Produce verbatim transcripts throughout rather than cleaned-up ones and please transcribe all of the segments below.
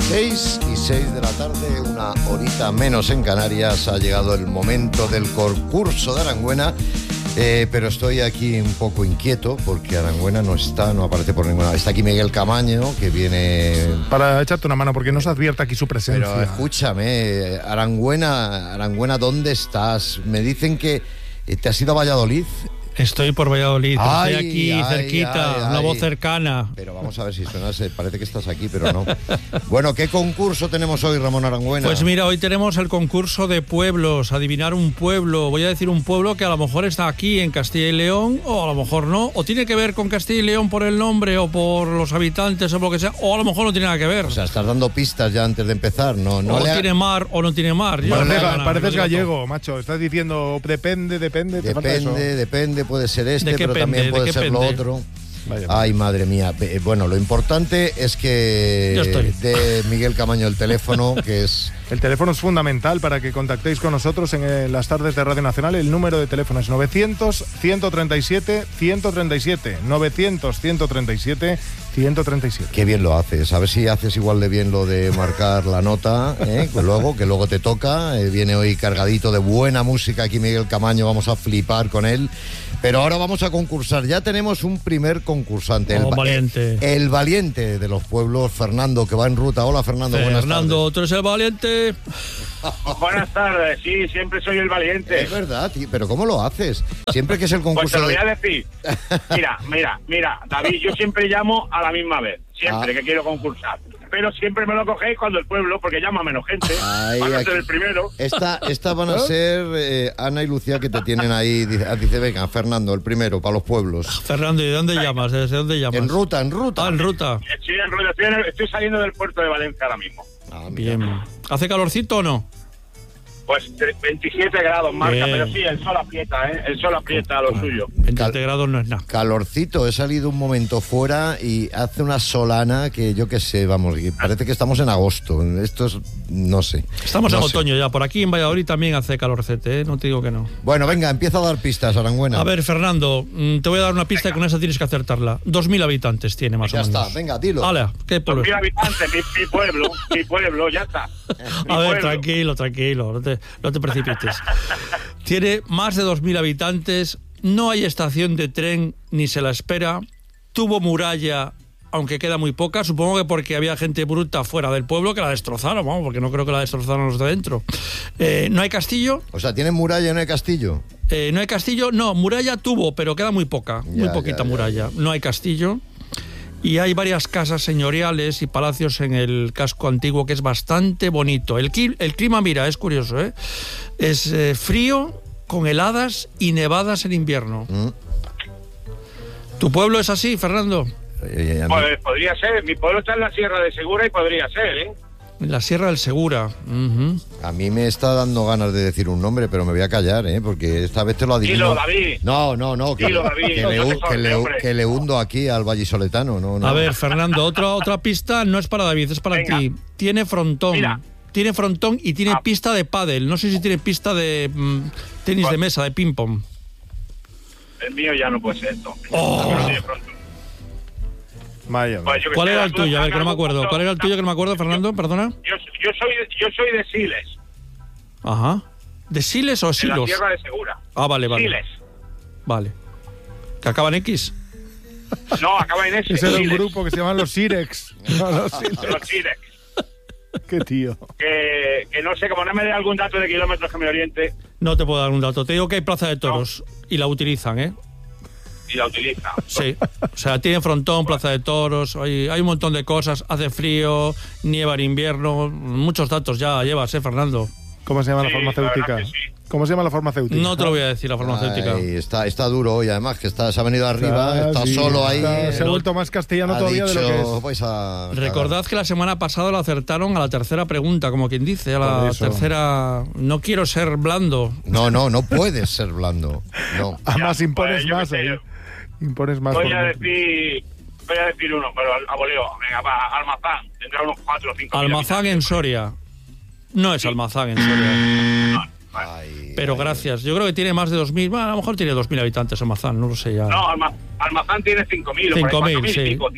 seis y seis de la tarde, una horita menos en Canarias, ha llegado el momento del concurso de Arangüena, eh, pero estoy aquí un poco inquieto porque Arangüena no está, no aparece por ninguna. Está aquí Miguel Camaño, que viene... Para echarte una mano, porque no se advierte aquí su presencia. Pero escúchame, Arangüena, Arangüena, ¿dónde estás? Me dicen que te has ido a Valladolid. Estoy por Valladolid, ay, estoy aquí ay, cerquita, ay, una ay. voz cercana. Pero vamos a ver si suena, parece que estás aquí, pero no. Bueno, ¿qué concurso tenemos hoy, Ramón Arangüena? Pues mira, hoy tenemos el concurso de pueblos, adivinar un pueblo. Voy a decir un pueblo que a lo mejor está aquí en Castilla y León, o a lo mejor no, o tiene que ver con Castilla y León por el nombre, o por los habitantes, o por lo que sea, o a lo mejor no tiene nada que ver. O sea, estás dando pistas ya antes de empezar, ¿no? no o le ha... tiene mar, o no tiene mar. Yo Parece, no sé, nada, pareces no digo gallego, todo. macho. Estás diciendo depende, depende. te falta eso. Depende, depende, puede ser este, pero pende? también puede ¿De qué ser lo pende? otro. Vaya. Ay, madre mía. Eh, Bueno, lo importante es que Yo estoy. de Miguel Camaño el teléfono, que es... El teléfono es fundamental para que contactéis con nosotros en eh, las tardes de Radio Nacional. El número de teléfono es novecientos, ciento treinta y siete, ciento treinta y siete. novecientos, ciento treinta y siete, ciento treinta y siete. Qué bien lo haces. A ver si haces igual de bien lo de marcar la nota, ¿eh? que luego, que luego te toca. Eh, viene hoy cargadito de buena música aquí Miguel Camaño, vamos a flipar con él. Pero ahora vamos a concursar. Ya tenemos un primer concursante. Oh, el, valiente. El, el valiente de los pueblos, Fernando, que va en ruta. Hola, Fernando, buenas Fernando, tardes. tú eres el valiente. Buenas tardes, sí, siempre soy el valiente. Es verdad, tío, pero ¿cómo lo haces? Siempre que es el Pues concurso... te lo voy de- a decir. Mira, mira, mira, David, yo siempre llamo a la misma vez, siempre Ah. que quiero concursar. Pero siempre me lo cogéis cuando el pueblo, porque llama menos gente. Ay, Van a aquí- ser el primero. Esta, esta van a ser eh, Ana y Lucía, que te tienen ahí. Dice, ah, dice, venga, Fernando, el primero, para los pueblos. Fernando, ¿y de dónde llamas? ¿Desde dónde llamas? En ruta, en ruta. Ah, en ruta. Estoy, en ruta, estoy, en el- estoy saliendo del puerto de Valencia ahora mismo. Ah, mira. Bien. ¿Hace calorcito o no? Pues tre- veintisiete grados marca, Bien. pero sí, el sol aprieta, ¿eh? El sol aprieta lo suyo. veintisiete grados no es nada. Calorcito, he salido un momento fuera y hace una solana que yo qué sé, vamos, que parece que estamos en agosto. Esto es, no sé. Estamos No en sé. otoño ya. Por aquí en Valladolid también hace calorcete, ¿eh? No te digo que no. Bueno, venga, empieza a dar pistas, Arangüena. A ver, Fernando, mm, te voy a dar una pista y con esa tienes que acertarla. Dos mil habitantes tiene más Ya o menos. está, venga, dilo. Hala, ¿qué pueblo? Mil habitantes, mi, mi pueblo, mi pueblo, ya está. Mi A ver, pueblo. tranquilo, tranquilo, no te, no te precipites. Tiene más de dos mil habitantes, no hay estación de tren ni se la espera, tuvo muralla, aunque queda muy poca, supongo que porque había gente bruta fuera del pueblo que la destrozaron, vamos, porque no creo que la destrozaron los de dentro. Eh, ¿No hay castillo? O sea, ¿tienen muralla y no hay castillo? Eh, ¿No hay castillo? No, muralla tuvo, pero queda muy poca, muy Ya, poquita ya, ya, muralla. No hay castillo. Y hay varias casas señoriales y palacios en el casco antiguo que es bastante bonito. El, qui- el clima, mira, es curioso, ¿eh? Es eh, frío, con heladas y nevadas en invierno. Mm. ¿Tu pueblo es así, Fernando? Eh, a mí- Pues podría ser, mi pueblo está en la Sierra de Segura y podría ser, ¿eh? En la Sierra del Segura. Ujú. A mí me está dando ganas de decir un nombre, pero me voy a callar, ¿eh? Porque esta vez te lo adivino. Dilo, David. No, no, no. Que, Dilo, David, que no le, te hu- que, le, hu- hombre. que le hundo aquí al vallisoletano. No, no. A ver, Fernando, otra, otra pista no es para David, es para Venga. ti. Tiene frontón. Mira. Tiene frontón y tiene Ah. pista de pádel. No sé si tiene pista de mm, tenis de mesa, de ping-pong. El mío ya no puede ser esto. Oh. No tiene pronto. Vaya. Pues yo que ¿Cuál sé, era las el tuyo? A ver, que no me dudas, acuerdo. algún ¿Cuál era el punto- tuyo que no me acuerdo, Fernando? Perdona. Yo, yo soy yo soy de Siles, Ajá. ¿De Siles o de la Silos? Sierra de Segura. Ah, vale, vale. Siles. Vale. ¿Que acaba en X? No, acaba en ese. Ese era un Siles. grupo que se llaman los Sirex. No, los Sirex. Los Siles. Qué tío. Que, que no sé, como no me dé algún dato de kilómetros que me oriente No te puedo dar un dato. Te digo que hay plaza de toros y la utilizan, ¿eh? y la utiliza. Sí. O sea, tiene frontón, plaza de toros, hay, hay un montón de cosas. Hace frío, nieva en invierno. Muchos datos ya llevas, ¿eh, Fernando? ¿Cómo se llama la Sí, farmacéutica? la verdad que sí. ¿Cómo se llama la farmacéutica? No te lo voy a decir, la farmacéutica. Ay, está, está duro hoy, además, que está, se ha venido arriba, Ah, está sí, solo ahí. está- se ha eh, vuelto más castellano ha todavía de lo que dicho, es. vais a cagar. Recordad que la semana pasada lo acertaron a la tercera pregunta, como quien dice, a Por la eso. tercera... No quiero ser blando. No, no, no puedes ser blando. No. Además Ya, impones pues, yo más, qué sé ¿eh? yo. Impones más. Voy por a dentro. decir voy a decir uno, pero a voleo. Venga, va, Almazán. Tendrá unos cuatro o cinco. Almazán en Soria. No es Almazán en Soria. Ay, Pero ay, gracias. Yo creo que tiene más de dos mil. Bueno, a lo mejor tiene dos mil habitantes Almazán, no lo sé ya. No, Alma- Almazán tiene cinco mil. cinco mil, sí.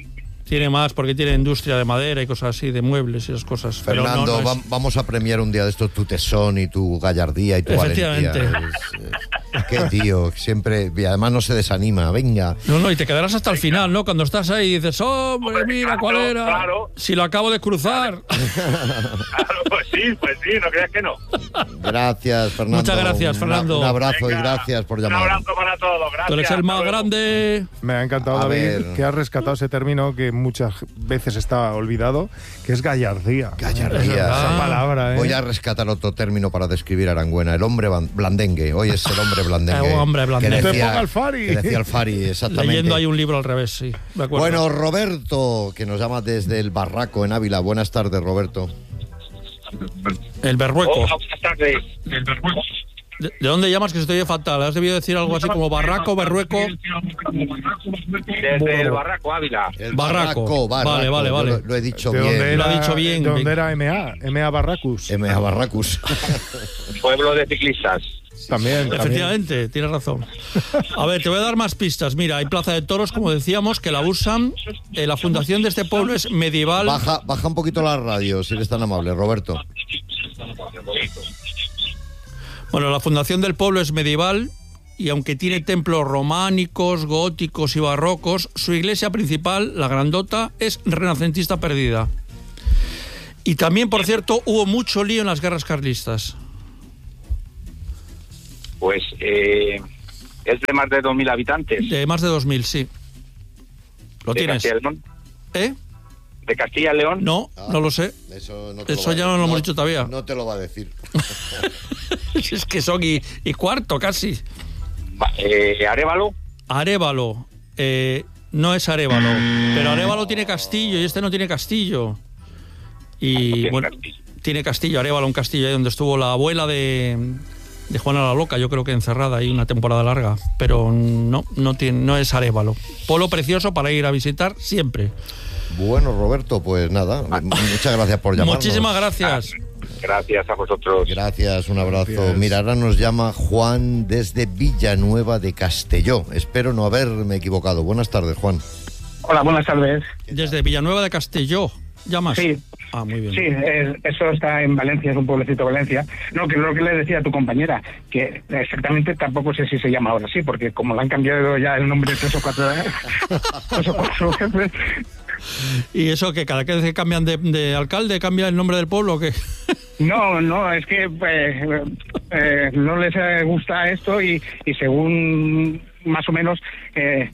Tiene más porque tiene industria de madera y cosas así, de muebles y esas cosas. Fernando, Pero no, no es... va- vamos a premiar un día de estos tu tesón y tu gallardía y tu valentía. Efectivamente. Es, eh, qué tío, siempre, y además no se desanima, venga. No, no, y te quedarás hasta el final, ¿no? Cuando estás ahí y dices, hombre, mira cuál claro, era. claro. Si lo acabo de cruzar. Claro, pues sí, pues sí, no creas que no. Gracias, Fernando. Muchas gracias, Un- Fernando. Un abrazo Venga, y gracias por Un llamar. abrazo para todos, gracias. Tú eres el más Hasta luego. grande. Me ha encantado, A David, ver. que has rescatado ese término que muchas veces está olvidado, que es gallardía. Gallardía. Es verdad. Esa palabra, ¿eh? Voy a rescatar otro término para describir a Arangüena, el hombre ban- blandengue. Hoy es el hombre blandengue. El hombre blandengue. Que Te ponga el Fari. que decía el Fari, exactamente. Leyendo ahí un libro al revés, sí. De acuerdo. Bueno, Roberto, que nos llama desde el Barraco en Ávila. Buenas tardes, Roberto. El berrueco. Hola, buenas tardes. ¿De, de dónde llamas que se te oye fatal? Has debido decir algo así como barraco, berrueco. Desde el Barraco, Ávila. El Barraco. Vale, vale, Yo vale. Lo, lo he dicho ¿De dónde bien. Lo ha era, dicho bien. ¿De dónde era M A? M A Barracus. M A Barracus. Pueblo de ciclistas. También, también. Efectivamente, tienes razón. A ver, te voy a dar más pistas. Mira, hay Plaza de Toros, como decíamos, que la usan. Eh, la fundación de este pueblo es medieval. Baja, baja un poquito la radio, si eres tan amable, Roberto. Bueno, la fundación del pueblo es medieval y aunque tiene templos románicos, góticos y barrocos, su iglesia principal, la grandota, es renacentista perdida. Y también, por cierto, hubo mucho lío en las guerras carlistas. Pues eh, es de más de dos mil habitantes. De más de dos mil, sí. ¿Lo de tienes? Castilla y León. ¿Eh? ¿De Castilla y León? No, no lo sé. Eso, no te Eso va a- ya no lo hemos dicho todavía. No te lo va a decir. Es que son y, y cuarto casi. Va- Eh, Arévalo. Arévalo. Eh, no es Arévalo. Pero Arévalo tiene castillo y este no tiene castillo. Y Tiene bueno, castillo. tiene castillo, Arévalo, un castillo ahí donde estuvo la abuela de, de Juana la Loca, yo creo que encerrada ahí una temporada larga. Pero no, no, tiene, no es Arévalo. Pueblo precioso para ir a visitar siempre. Bueno, Roberto, pues nada, muchas gracias por llamarnos. Muchísimas gracias. Gracias a vosotros. Gracias, un abrazo. Gracias. Mira, ahora nos llama Juan desde Villanueva de Castelló. Espero no haberme equivocado. Buenas tardes, Juan. Hola, buenas tardes. Desde Villanueva de Castelló. ¿Llamas? Sí. Ah, muy bien. Sí, es- eso está en Valencia, es un pueblecito de Valencia. No, que es lo que le decía a tu compañera, que exactamente tampoco sé si se llama ahora sí, porque como le han cambiado ya el nombre tres o cuatro, tres o cuatro veces. ¿Y eso que cada vez que cambian de, de alcalde cambia el nombre del pueblo o qué? No, no, es que eh, eh, no les eh, gusta esto y, y según más o menos eh,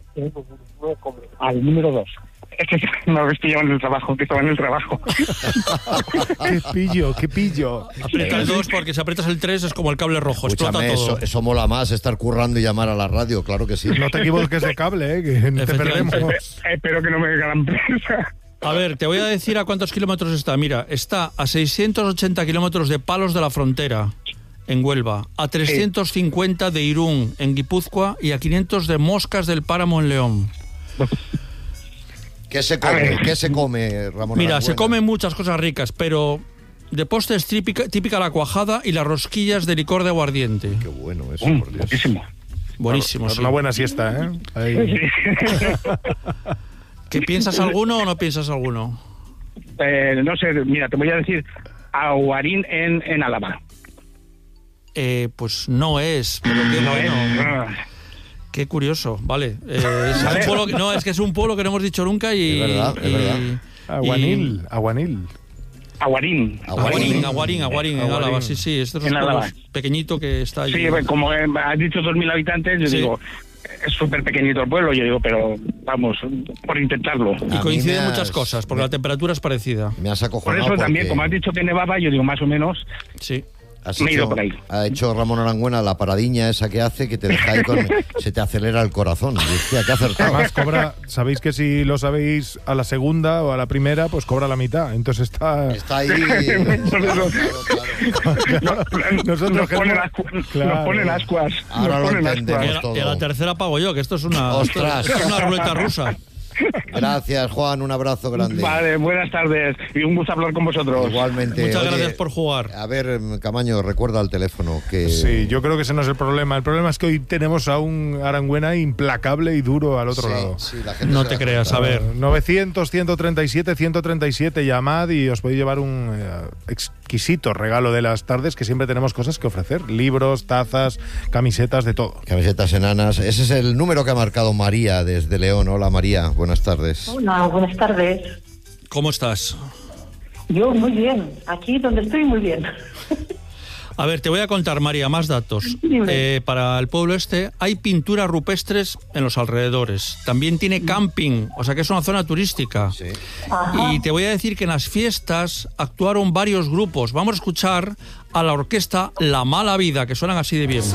al número dos. Es que me habéis pillado en el trabajo, que estaba en el trabajo. Qué pillo, qué pillo. Aprieta el dos porque si aprietas el tres es como el cable rojo, explota Escúchame, todo. eso, eso mola más, estar currando y llamar a la radio, claro que sí. No te equivoques de cable, ¿eh? Que te Efectivamente. perdemos. Eh, Espero que no me diga la empresa. A ver, te voy a decir a cuántos kilómetros está. Mira, está a seiscientos ochenta kilómetros de Palos de la Frontera, en Huelva, a trescientos cincuenta de Irún, en Guipúzcoa, y a quinientos de Moscas del Páramo, en León. ¿Qué se come? ¿Qué se come, Ramón? Mira, se Arangüena? comen muchas cosas ricas, pero de postre es típica, típica la cuajada y las rosquillas de licor de aguardiente. Qué bueno eso, Mm, por Dios. buenísimo. Buenísimo, sí. Una buena siesta, ¿eh? Ahí. ¿Qué piensas alguno o no piensas alguno? Eh, no sé, mira, te voy a decir Aguarín en, en Álava. Eh, pues no es, pero qué No bueno. es. Ah. Qué curioso, vale. Eh, es un pueblo que, no, es que es un pueblo que no hemos dicho nunca y... Es verdad, es y- verdad. Aguanil, aguanil. Aguarín. Aguarín, Aguarín, Aguarín, en Aguarín. Álava, sí, sí. Este es En un pueblo Álava. pequeñito que está allí. Sí, pues, como eh, has dicho dos mil habitantes, yo Sí. digo, es súper pequeñito el pueblo, yo digo, pero vamos, por intentarlo. Y A mí coinciden me has- muchas cosas, porque me- la temperatura es parecida. Me has Por acojonado eso también, porque como has dicho que nevaba, yo digo, más o menos, Sí. has me he ido hecho- por ahí. Ha hecho Ramón Arangüena la paradiña esa que hace que te deja ahí con... se te acelera el corazón. Y hostia, que ha acertado. Además, cobra, sabéis que si lo sabéis a la segunda o a la primera, pues cobra la mitad. Entonces está. Está ahí... Por eso- Claro, claro. Nosotros nos ponen queremos- ascuas, Claro. nos ponen ascuas. Ahora nos lo ponen entendemos. Y a, ascuas. la, y a la tercera pago yo, que esto es una, Ostras. esto es una ruleta rusa. Gracias, Juan, un abrazo grande. Vale, buenas tardes y un gusto hablar con vosotros. Igualmente. Muchas Oye, gracias por jugar. A ver, Camaño, recuerda el teléfono. Que... Sí, yo creo que ese no es el problema. El problema es que hoy tenemos a un Arangüena implacable y duro al otro Sí, lado. sí, la gente No se te da creas, cuenta. a ver. novecientos, ciento treinta y siete, ciento treinta y siete, llamad y os podéis llevar un eh, exquisito regalo de las tardes, que siempre tenemos cosas que ofrecer. Libros, tazas, camisetas, de todo. Camisetas enanas. Ese es el número que ha marcado María desde León. Hola, María. Buenas tardes. Hola, buenas tardes. ¿Cómo estás? Yo muy bien, aquí donde estoy muy bien. A ver, te voy a contar, María, más datos. Dime. Eh, para el pueblo este hay pinturas rupestres en los alrededores. También tiene camping, o sea que es una zona turística. Sí. Ajá. Y te voy a decir que en las fiestas actuaron varios grupos. Vamos a escuchar a la orquesta La Mala Vida, que suenan así de bien.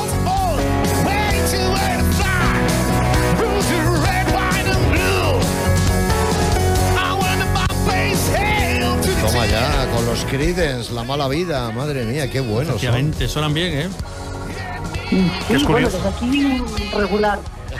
Toma ya, con los Creedence, La Mala Vida. Madre mía, qué buenos son. Efectivamente, suenan bien, ¿eh? Sí, es bueno, curioso. desde aquí regular.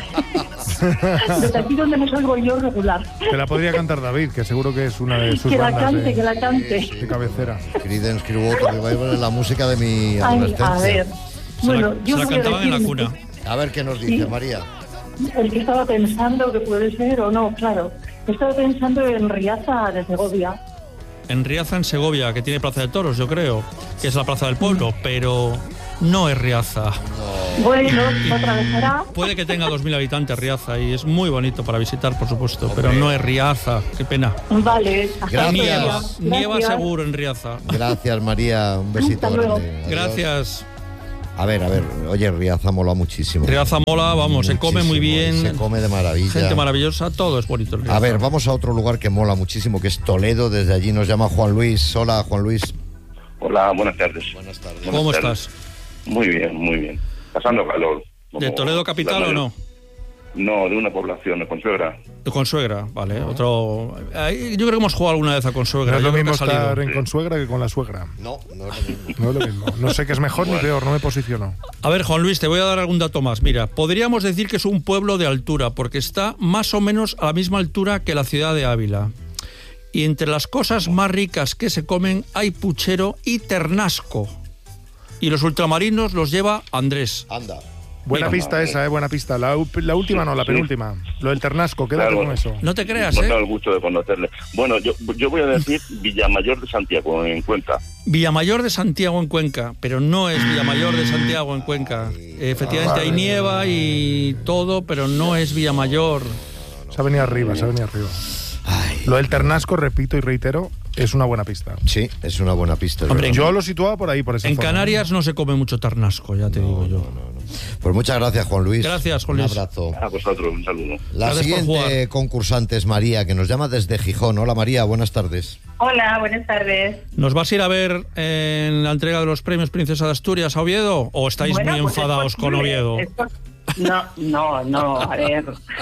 Desde aquí donde me salgo yo regular. Te la podría cantar David, que seguro que es una de sus Que la bandas cante, de, que la cante. de cabecera. Creedence Clearwater Revival es la música de mi Ay, adolescencia. a ver. Se Bueno, la, yo se la voy a cantaban en la decir cuna. A ver qué nos dice Sí. María. el que estaba pensando que puede ser o no, claro. Estaba pensando en Riaza de Segovia. En Riaza, en Segovia, que tiene Plaza de Toros, yo creo, que es la plaza del pueblo, pero no es Riaza. Bueno, se atravesará. Puede que tenga dos mil habitantes Riaza y es muy bonito para visitar, por supuesto, pero no es Riaza, qué pena. Vale. hasta Gracias. Nieva, Gracias. nieva seguro en Riaza. Gracias, María. Un besito Hasta luego. grande. Adiós. Gracias. A ver, a ver. Oye, Riaza mola muchísimo. Riaza mola, vamos, se come muy Muchísimo, bien, y Se come de maravilla. gente maravillosa, todo es bonito en Riaza. A ver, vamos a otro lugar que mola muchísimo, que es Toledo. Desde allí nos llama Juan Luis. Hola, Juan Luis. Hola, buenas tardes. Buenas tardes. ¿Cómo buenas tardes. estás? Muy bien, muy bien. Pasando calor. ¿De Toledo capital o no? No, de una población de Consuegra. De Consuegra, vale. Otro. Ahí, yo creo que hemos jugado alguna vez a Consuegra. No es yo lo creo que mismo ha salido. estar en consuegra que con la suegra. No, no es lo mismo. No es lo mismo. No sé qué es mejor ni peor, no me posiciono. A ver, Juan Luis, te voy a dar algún dato más. Mira, podríamos decir que es un pueblo de altura, porque está más o menos a la misma altura que la ciudad de Ávila. Y entre las cosas más ricas que se comen hay puchero y ternasco. Y los ultramarinos los lleva Andrés. Anda. Buena Mira, pista no, esa, eh, buena pista. La, u- la última no, la Sí. penúltima. Lo del Ternasco, quédate Claro. con eso. No te creas, No tengo ¿eh? el gusto de conocerle. Bueno, yo, yo voy a decir Villamayor de Santiago, en Cuenca. Villamayor de Santiago en Cuenca, pero no es Villamayor de Santiago en Cuenca. Efectivamente hay nieva y todo, pero no es Villamayor. Se ha venido arriba, se ha venido arriba. Ay, Lo del Ternasco, repito y reitero, es una buena pista. sí, es una buena pista. es Hombre, verdad. Yo lo situaba por ahí, por esa En zona. Canarias no se come mucho ternasco, ya te digo yo. Pues muchas gracias, Juan Luis. Gracias, Juan Un Luis. abrazo. A vosotros, un saludo. La Gracias por siguiente jugar. concursante es María, que nos llama desde Gijón. Hola, María, buenas tardes. Hola, buenas tardes. ¿Nos vas a ir a ver en la entrega de los premios Princesa de Asturias a Oviedo o estáis Bueno, muy pues es enfadados con posible, Oviedo? es pos- No, no, no, a ver.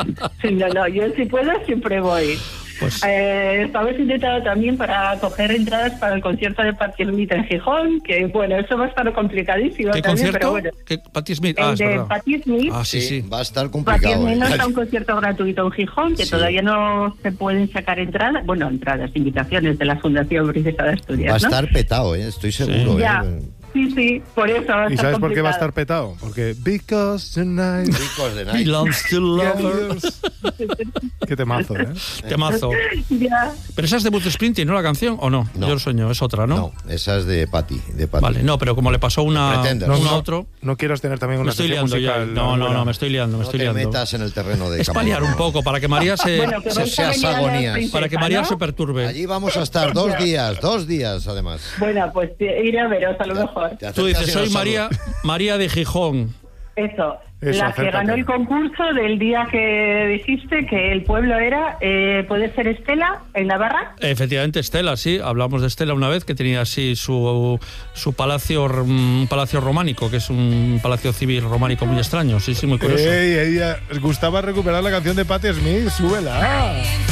No, no, yo si puedo siempre voy. Pues Eh, Estamos intentando también para coger entradas para el concierto de Patti Smith en Gijón, que bueno, eso va a estar complicadísimo ¿qué también, concierto? pero bueno. ¿Qué, Patti Smith? Ah, El es de verdad. Patti Smith. Ah, sí, sí. Va a estar Patti complicado. Smith no ¿eh? está un concierto gratuito en Gijón, que Sí. todavía no se pueden sacar entradas, bueno, entradas, invitaciones de la Fundación Princesa de Asturias, Va a ¿no? estar petado, ¿eh? Estoy seguro. Ya, ¿eh? sí, sí, por eso va a ¿Y estar sabes por qué va a complicado. estar petado? Porque because tonight Ricos de Nike. Belongs to lovers. Qué temazo, ¿eh? Temazo. Ya. ¿Pero esa es de Bruce Springsteen, no la canción? ¿O no? No. Yo lo sueño, es otra, ¿no? No, esa es de Patti. De Patti. Vale, no, pero como le pasó una, Pretenders. uno No, a no, otro, no quieras tener también me una estoy sección liando ya. musical. No, no, buena. no, me estoy liando, me No estoy te liando. metas en el terreno de Es paliar un poco para que María se, Bueno, que se- vais a seas venir a la agonías. princesa, para que María ¿no? se perturbe. Allí vamos a estar dos días, dos días además. Bueno, pues iré a veros a lo mejor. Te Tú acercas dices, y soy nos María, María de Gijón. Eso, Eso, la que acércate. ganó el concurso del día que dijiste que el pueblo era, eh, ¿puede ser Estela, en Navarra? Efectivamente, Estela, sí. Hablamos de Estela una vez, que tenía así su, su palacio, un palacio románico, que es un palacio civil románico muy extraño. Sí, sí, muy curioso. Ey, ella gustaba recuperar la canción de Patti Smith, súbela.